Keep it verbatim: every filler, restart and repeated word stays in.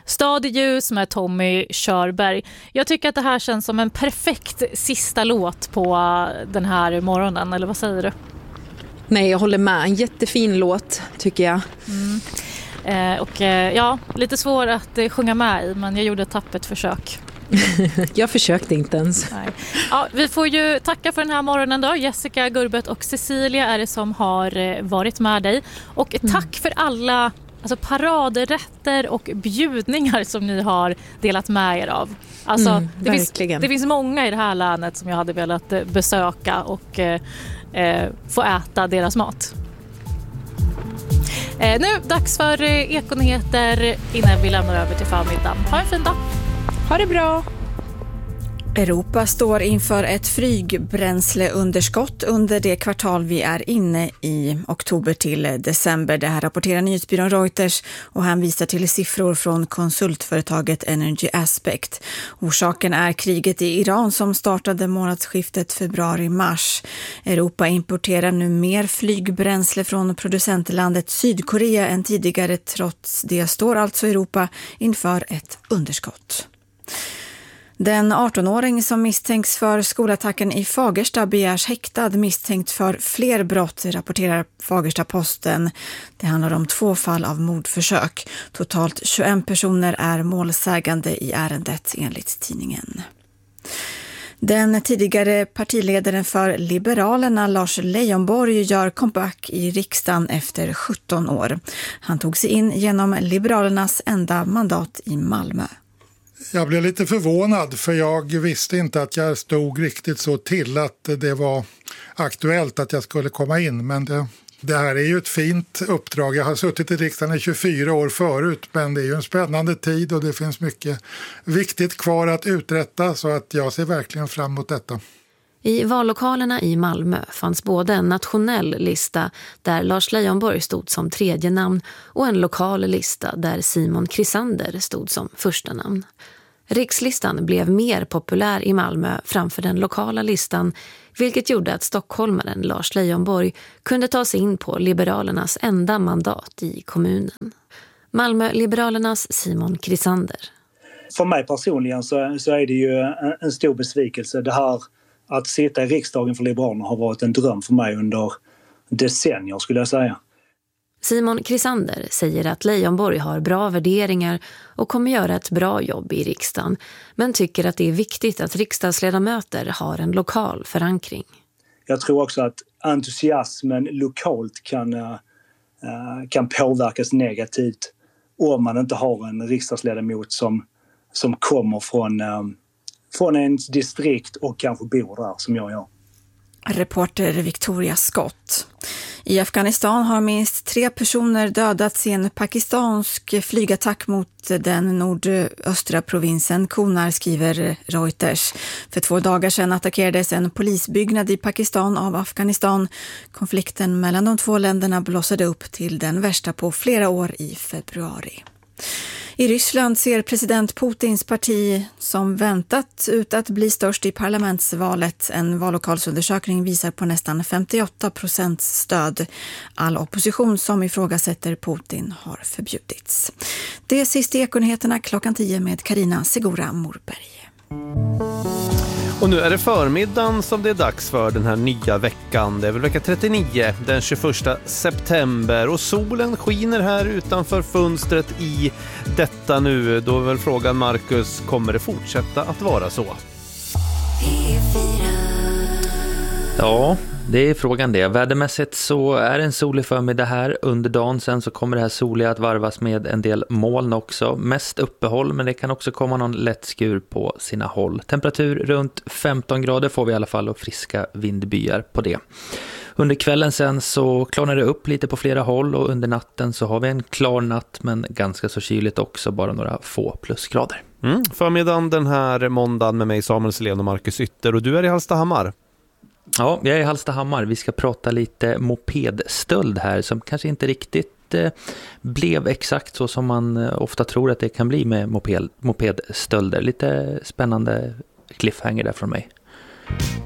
Stad i ljus med Tommy Körberg. Jag tycker att det här känns som en perfekt sista låt på den här morgonen, eller vad säger du? Nej, jag håller med. En jättefin låt, tycker jag. Mm. Eh, och eh, ja, lite svår att eh, sjunga med i, men jag gjorde ett tappert försök. Jag försökte inte ens. Nej. Ja, vi får ju tacka för den här morgonen då. Jessica Gurbet och Cecilia är det som har eh, varit med dig. Och tack mm. för alla alltså, paradrätter och bjudningar som ni har delat med er av. Alltså, mm, det, finns, det finns många i det här länet som jag hade velat eh, besöka och eh, eh, få äta deras mat. Eh, nu dags för eh, Ekonyheter innan vi lämnar över till förmiddagen. Ha en fin dag. Ha det bra. Europa står inför ett flygbränsleunderskott under det kvartal vi är inne i, oktober till december. Det här rapporterar nyhetsbyrån Reuters och han visar till siffror från konsultföretaget Energy Aspect. Orsaken är kriget i Iran som startade månadsskiftet februari-mars. Europa importerar nu mer flygbränsle från producentlandet Sydkorea än tidigare. Trots det står alltså Europa inför ett underskott. Den arton-åring som misstänks för skolattacken i Fagersta begärs häktad misstänkt för fler brott, rapporterar Fagersta-Posten. Det handlar om två fall av mordförsök. Totalt tjugoen personer är målsägande i ärendet enligt tidningen. Den tidigare partiledaren för Liberalerna, Lars Leijonborg, gör comeback i riksdagen efter sjutton år. Han tog sig in genom Liberalernas enda mandat i Malmö. Jag blev lite förvånad för jag visste inte att jag stod riktigt så till att det var aktuellt att jag skulle komma in. Men det, det här är ju ett fint uppdrag. Jag har suttit i riksdagen i tjugofyra år förut, men det är ju en spännande tid och det finns mycket viktigt kvar att uträtta, så att jag ser verkligen fram emot detta. I vallokalerna i Malmö fanns både en nationell lista där Lars Leijonborg stod som tredje namn och en lokal lista där Simon Krisander stod som första namn. Rikslistan blev mer populär i Malmö framför den lokala listan, vilket gjorde att stockholmaren Lars Leijonborg kunde ta sig in på Liberalernas enda mandat i kommunen. Malmö-Liberalernas Simon Krisander. För mig personligen så, så är det ju en, en stor besvikelse. Det här att sitta i riksdagen för Liberalerna har varit en dröm för mig under decennier, skulle jag säga. Simon Krisander säger att Leijonborg har bra värderingar och kommer göra ett bra jobb i riksdagen, men tycker att det är viktigt att riksdagsledamöter har en lokal förankring. Jag tror också att entusiasmen lokalt kan, uh, kan påverkas negativt om man inte har en riksdagsledamot som, som kommer från, uh, från ens distrikt och kanske bor där som jag gör. Reporter Victoria Scott. I Afghanistan har minst tre personer dödats i en pakistansk flygattack mot den nordöstra provinsen Kunar, skriver Reuters. För två dagar sedan attackerades en polisbyggnad i Pakistan av Afghanistan. Konflikten mellan de två länderna blossade upp till den värsta på flera år i februari. I Ryssland ser president Putins parti som väntat ut att bli störst i parlamentsvalet. En vallokalsundersökning visar på nästan femtioåtta procent stöd. All opposition som ifrågasätter Putin har förbjudits. Det är sista Ekonyheterna klockan tio med Carina Segura Morberg. Och nu är det förmiddagen som det är dags för den här nya veckan. Det är väl vecka trettionio, den tjugoförsta september. Och solen skiner här utanför fönstret i detta nu. Då är väl frågan, Marcus, kommer det fortsätta att vara så? Ja, det är frågan det. Vädermässigt så är det en solig förmiddag här under dagen. Sen så kommer det här soliga att varvas med en del moln också. Mest uppehåll, men det kan också komma någon lätt skur på sina håll. Temperatur runt femton grader får vi i alla fall, och friska vindbyar på det. Under kvällen sen så klarnar det upp lite på flera håll, och under natten så har vi en klar natt men ganska så kyligt också, bara några få plusgrader. Mm. Förmiddagen den här måndagen med mig, Samuel Selén och Marcus Ytter, och du är i Hallstahammar. Ja, jag är i Hallstahammar. Vi ska prata lite mopedstöld här som kanske inte riktigt eh, blev exakt så som man eh, ofta tror att det kan bli med moped, mopedstölder. Lite spännande cliffhanger där från mig.